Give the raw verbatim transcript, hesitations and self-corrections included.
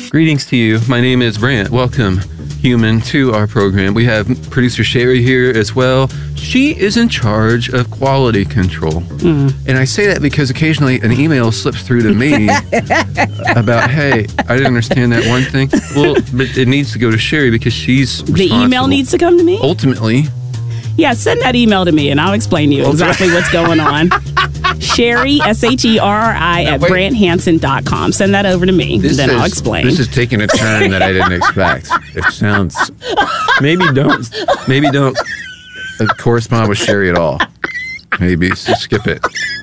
Greetings to you. My name is Brant. Welcome, human, to our program. We have producer Sherry here as well. She is in charge of quality control. Mm. And I say that because occasionally an email slips through to me about, hey, I didn't understand that one thing. Well, but it needs to go to Sherry because she's The email needs to come to me? Ultimately. Yeah, send that email to me and I'll explain to you exactly what's going on. Sherry, S H E R R I, at brant hansen dot com. Send that over to me, this then is, I'll explain. This is taking a turn that I didn't expect. It sounds... Maybe don't... Maybe don't... correspond with Sherry at all. Maybe just skip it.